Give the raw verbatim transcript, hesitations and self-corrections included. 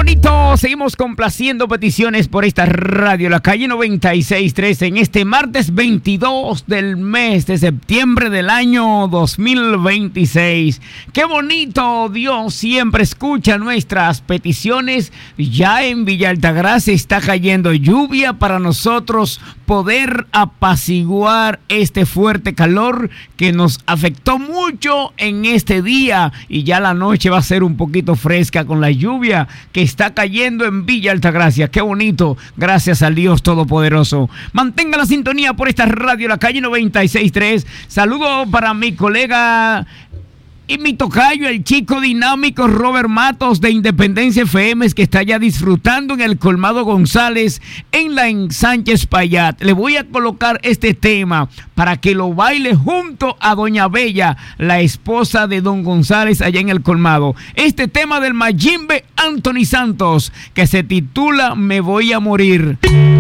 bonito! Seguimos complaciendo peticiones por esta radio, la calle noventa y seis punto tres, en este martes veintidós del mes de septiembre del año dos mil veintiséis. ¡Qué bonito! Dios siempre escucha nuestras peticiones. Ya en Villa Altagracia está cayendo lluvia para nosotros poder apaciguar este fuerte calor que nos afectó mucho en este día, y ya la noche va a ser un poquito fresca con la lluvia que está cayendo en Villa Altagracia. ¡Qué bonito! Gracias al Dios Todopoderoso. Mantenga la sintonía por esta radio, la calle noventa y seis punto tres. Saludo para mi colega y mi tocayo, el chico dinámico Robert Matos de Independencia F M, que está ya disfrutando en el Colmado González en la en Sánchez Payat. Le voy a colocar este tema para que lo baile junto a Doña Bella, la esposa de Don González, allá en el Colmado. Este tema del Mayimbe Anthony Santos, que se titula Me Voy a Morir.